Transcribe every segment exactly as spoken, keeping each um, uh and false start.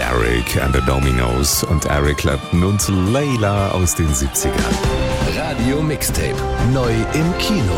Eric and the Dominos und Eric Clapton und Layla aus den siebzigern. Radio Mixtape. Neu im Kino.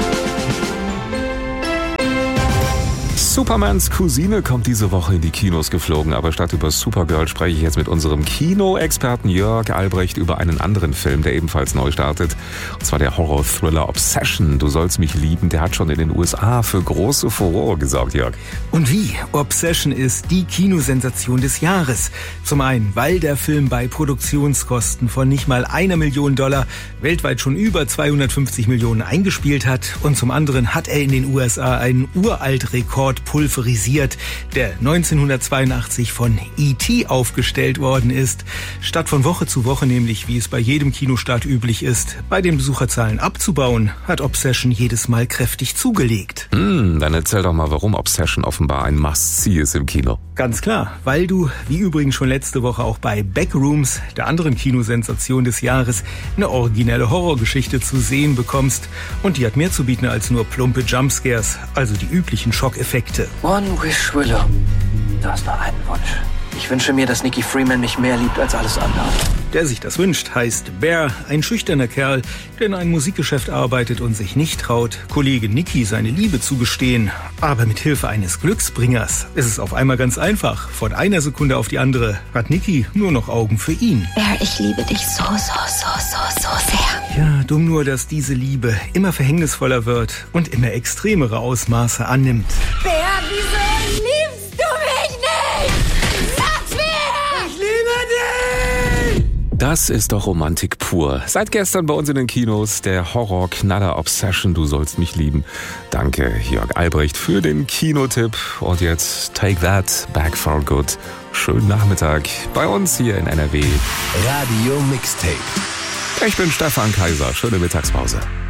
Supermans Cousine kommt diese Woche in die Kinos geflogen, aber statt über Supergirl spreche ich jetzt mit unserem Kinoexperten Jörg Albrecht über einen anderen Film, der ebenfalls neu startet. Und zwar der Horror-Thriller Obsession. Du sollst mich lieben. Der hat schon in den U S A für große Furore gesorgt, Jörg. Und wie? Obsession ist die Kinosensation des Jahres. Zum einen, weil der Film bei Produktionskosten von nicht mal einer Million Dollar weltweit schon über zweihundertfünfzig Millionen eingespielt hat. Und zum anderen hat er in den U S A einen Uralt-Rekord pulverisiert, der neunzehnhundertzweiundachtzig von E T aufgestellt worden ist. Statt von Woche zu Woche nämlich, wie es bei jedem Kinostart üblich ist, bei den Besucherzahlen abzubauen, hat Obsession jedes Mal kräftig zugelegt. Hm, dann erzähl doch mal, warum Obsession offenbar ein Must-See ist im Kino. Ganz klar, weil du, wie übrigens schon letzte Woche auch bei Backrooms, der anderen Kinosensation des Jahres, eine originelle Horrorgeschichte zu sehen bekommst. Und die hat mehr zu bieten als nur plumpe Jumpscares, also die üblichen Schockeffekte. One wish, Willow. Du hast nur einen Wunsch. Ich wünsche mir, dass Nikki Freeman mich mehr liebt als alles andere. Der sich das wünscht, heißt Bear, ein schüchterner Kerl, der in einem Musikgeschäft arbeitet und sich nicht traut, Kollege Nikki seine Liebe zu gestehen. Aber mit Hilfe eines Glücksbringers ist es auf einmal ganz einfach. Von einer Sekunde auf die andere hat Nikki nur noch Augen für ihn. Bear, ich liebe dich so, so, so, so, so sehr. Ja, dumm nur, dass diese Liebe immer verhängnisvoller wird und immer extremere Ausmaße annimmt. Bear, wieso liebst du mich nicht? Sag's mir! Ich liebe dich! Das ist doch Romantik pur. Seit gestern bei uns in den Kinos der Horror-Knaller Obsession, du sollst mich lieben. Danke, Jörg Albrecht, für den Kinotipp. Und jetzt Take That, Back for Good. Schönen Nachmittag bei uns hier in N R W. Radio Mixtape. Ich bin Stefan Kaiser. Schöne Mittagspause.